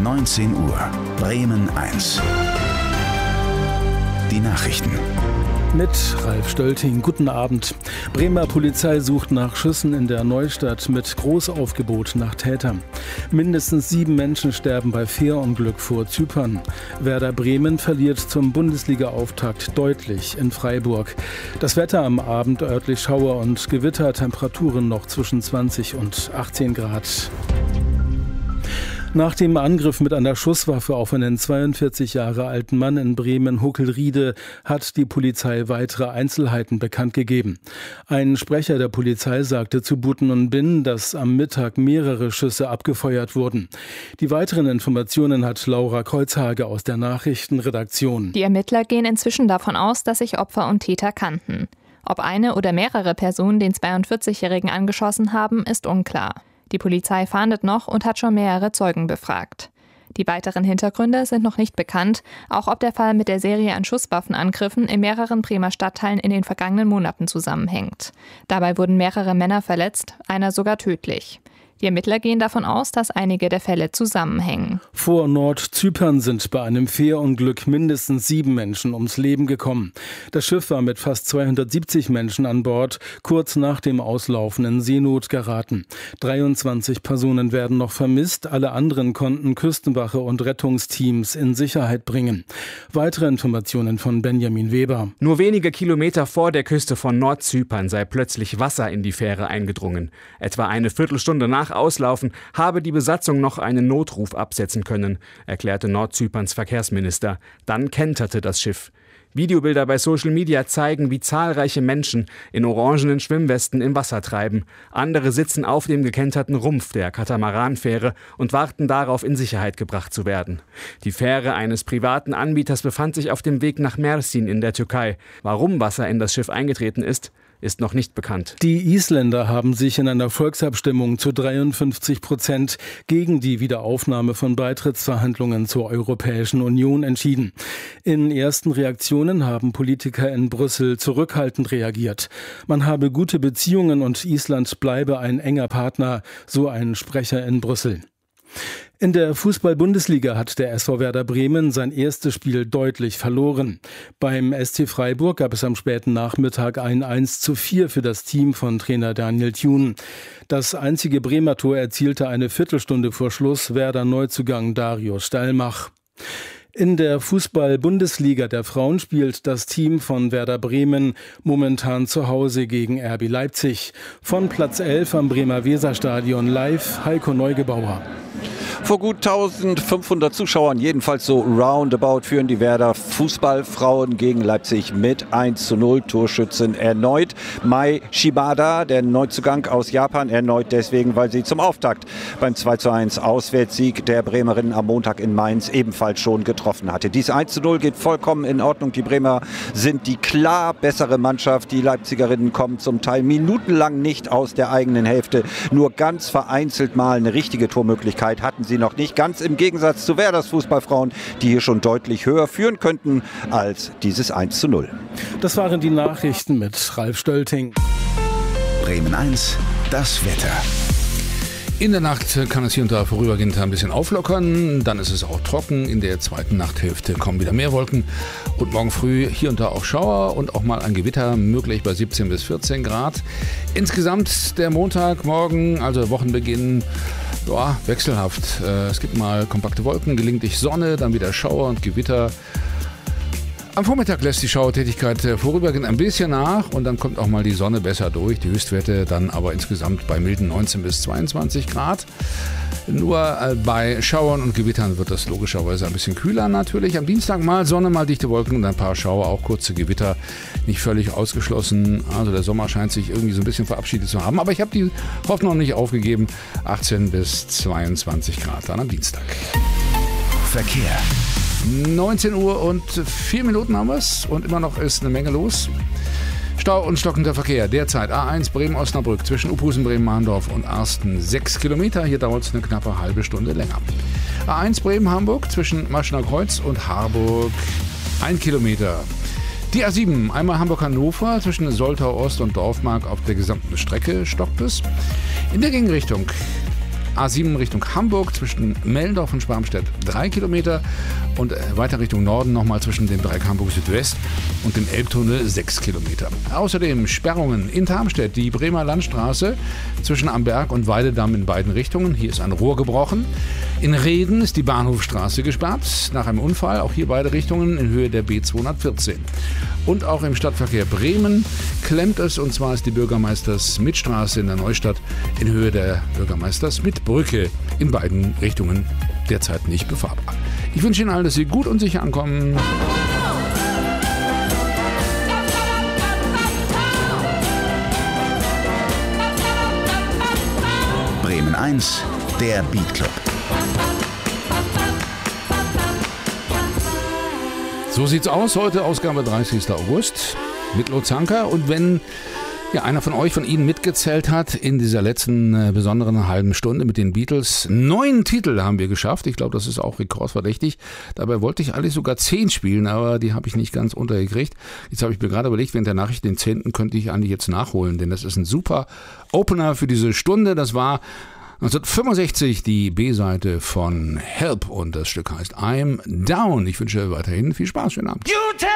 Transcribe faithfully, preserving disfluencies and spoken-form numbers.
neunzehn Uhr. Bremen eins. Die Nachrichten. Mit Ralf Stölting. Guten Abend. Bremer Polizei sucht nach Schüssen in der Neustadt mit Großaufgebot nach Tätern. Mindestens sieben Menschen sterben bei Fährunglück vor Zypern. Werder Bremen verliert zum Bundesliga-Auftakt deutlich in Freiburg. Das Wetter am Abend örtlich Schauer und Gewitter, Temperaturen noch zwischen zwanzig und achtzehn Grad. Nach dem Angriff mit einer Schusswaffe auf einen zweiundvierzig Jahre alten Mann in Bremen-Huckelriede hat die Polizei weitere Einzelheiten bekannt gegeben. Ein Sprecher der Polizei sagte zu Buten und Bin, dass am Mittag mehrere Schüsse abgefeuert wurden. Die weiteren Informationen hat Laura Kreuzhage aus der Nachrichtenredaktion. Die Ermittler gehen inzwischen davon aus, dass sich Opfer und Täter kannten. Ob eine oder mehrere Personen den zweiundvierzigjährigen angeschossen haben, ist unklar. Die Polizei fahndet noch und hat schon mehrere Zeugen befragt. Die weiteren Hintergründe sind noch nicht bekannt, auch ob der Fall mit der Serie an Schusswaffenangriffen in mehreren Bremer Stadtteilen in den vergangenen Monaten zusammenhängt. Dabei wurden mehrere Männer verletzt, einer sogar tödlich. Die Ermittler gehen davon aus, dass einige der Fälle zusammenhängen. Vor Nordzypern sind bei einem Fährunglück mindestens sieben Menschen ums Leben gekommen. Das Schiff war mit fast zweihundertsiebzig Menschen an Bord kurz nach dem Auslaufen in Seenot geraten. dreiundzwanzig Personen werden noch vermisst. Alle anderen konnten Küstenwache und Rettungsteams in Sicherheit bringen. Weitere Informationen von Benjamin Weber. Nur wenige Kilometer vor der Küste von Nordzypern sei plötzlich Wasser in die Fähre eingedrungen. Etwa eine Viertelstunde nach Auslaufen habe die Besatzung noch einen Notruf absetzen können, erklärte Nordzyperns Verkehrsminister. Dann kenterte das Schiff. Videobilder bei Social Media zeigen, wie zahlreiche Menschen in orangenen Schwimmwesten im Wasser treiben. Andere sitzen auf dem gekenterten Rumpf der Katamaranfähre und warten darauf, in Sicherheit gebracht zu werden. Die Fähre eines privaten Anbieters befand sich auf dem Weg nach Mersin in der Türkei. Warum Wasser in das Schiff eingetreten ist, ist noch nicht bekannt. Die Isländer haben sich in einer Volksabstimmung zu dreiundfünfzig Prozent gegen die Wiederaufnahme von Beitrittsverhandlungen zur Europäischen Union entschieden. In ersten Reaktionen haben Politiker in Brüssel zurückhaltend reagiert. Man habe gute Beziehungen und Island bleibe ein enger Partner, so ein Sprecher in Brüssel. In der Fußball-Bundesliga hat der S V Werder Bremen sein erstes Spiel deutlich verloren. Beim S C Freiburg gab es am späten Nachmittag ein eins zu vier für das Team von Trainer Daniel Thun. Das einzige Bremer Tor erzielte eine Viertelstunde vor Schluss Werder-Neuzugang Dario Stallmach. In der Fußball-Bundesliga der Frauen spielt das Team von Werder Bremen momentan zu Hause gegen R B Leipzig. Von Platz elf am Bremer Weserstadion live Heiko Neugebauer. Vor gut eintausendfünfhundert Zuschauern, jedenfalls so roundabout, führen die Werder Fußballfrauen gegen Leipzig mit eins zu null. Torschützen erneut Mai Shibada, der Neuzugang aus Japan, erneut deswegen, weil sie zum Auftakt beim zwei zu eins Auswärtssieg der Bremerinnen am Montag in Mainz ebenfalls schon getroffen hatte. Dies eins zu null geht vollkommen in Ordnung. Die Bremer sind die klar bessere Mannschaft. Die Leipzigerinnen kommen zum Teil minutenlang nicht aus der eigenen Hälfte. Nur ganz vereinzelt mal eine richtige Tormöglichkeit hatten sie noch nicht. Ganz im Gegensatz zu Werders Fußballfrauen, die hier schon deutlich höher führen könnten als dieses eins zu null. Das waren die Nachrichten mit Ralf Stölting. Bremen eins, das Wetter. In der Nacht kann es hier und da vorübergehend ein bisschen auflockern. Dann ist es auch trocken. In der zweiten Nachthälfte kommen wieder mehr Wolken. Und morgen früh hier und da auch Schauer und auch mal ein Gewitter, möglich bei siebzehn bis vierzehn Grad. Insgesamt der Montag, morgen, also Wochenbeginn, ja, wechselhaft. Es gibt mal kompakte Wolken, gelegentlich Sonne, dann wieder Schauer und Gewitter. Am Vormittag lässt die Schauertätigkeit vorübergehend ein bisschen nach und dann kommt auch mal die Sonne besser durch. Die Höchstwerte dann aber insgesamt bei milden neunzehn bis zweiundzwanzig Grad. Nur bei Schauern und Gewittern wird das logischerweise ein bisschen kühler natürlich. Am Dienstag mal Sonne, mal dichte Wolken und ein paar Schauer, auch kurze Gewitter. Nicht völlig ausgeschlossen. Also der Sommer scheint sich irgendwie so ein bisschen verabschiedet zu haben. Aber ich habe die Hoffnung noch nicht aufgegeben. achtzehn bis zweiundzwanzig Grad dann am Dienstag. Verkehr. neunzehn Uhr und vier Minuten haben wir es und immer noch ist eine Menge los. Stau und stockender Verkehr. Derzeit A eins Bremen-Osnabrück zwischen Uphusen, Bremen-Mahndorf und Arsten sechs Kilometer. Hier dauert es eine knappe halbe Stunde länger. A eins Bremen-Hamburg zwischen Maschener Kreuz und Harburg ein Kilometer. Die A sieben, einmal Hamburg-Hannover zwischen Soltau Ost und Dorfmark auf der gesamten Strecke stockt es. In der Gegenrichtung A sieben Richtung Hamburg zwischen Mellendorf und Schwarmstedt drei Kilometer und weiter Richtung Norden nochmal zwischen dem Dreieck Hamburg Südwest und dem Elbtunnel sechs Kilometer. Außerdem Sperrungen in Tarmstedt, die Bremer Landstraße zwischen Amberg und Weidedamm in beiden Richtungen. Hier ist ein Rohr gebrochen. In Reden ist die Bahnhofstraße gesperrt nach einem Unfall, auch hier beide Richtungen in Höhe der B zweihundertvierzehn. Und auch im Stadtverkehr Bremen klemmt es, und zwar ist die Bürgermeisters-Mitt-Straße in der Neustadt in Höhe der Bürgermeisters-Mitt-Brücke in beiden Richtungen derzeit nicht befahrbar. Ich wünsche Ihnen allen, dass Sie gut und sicher ankommen. Bremen eins, der Beat Club. So sieht's aus, heute Ausgabe dreißigster August mit Lozanka. Und wenn ja, einer von euch, von Ihnen mitgezählt hat in dieser letzten äh, besonderen halben Stunde mit den Beatles, neun Titel haben wir geschafft. Ich glaube, das ist auch rekordverdächtig. Dabei wollte ich eigentlich sogar zehn spielen, aber die habe ich nicht ganz untergekriegt. Jetzt habe ich mir gerade überlegt, während der Nachricht den zehnten könnte ich eigentlich jetzt nachholen, denn das ist ein super Opener für diese Stunde. Das war neunzehnhundertfünfundsechzig die B-Seite von Help und das Stück heißt I'm Down. Ich wünsche weiterhin viel Spaß. Schönen Abend.